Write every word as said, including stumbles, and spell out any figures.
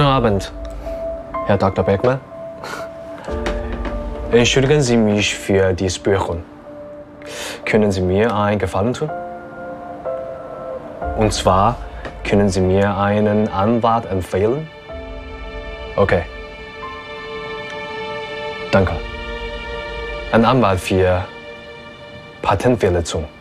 Abend, Herr Doktor Beckmann. Entschuldigen Sie mich für die Spören. Können Sie mir einen Gefallen tun? Und zwar können Sie mir einen Anwalt empfehlen? Okay. Danke. Ein Anwalt für Patentverletzung.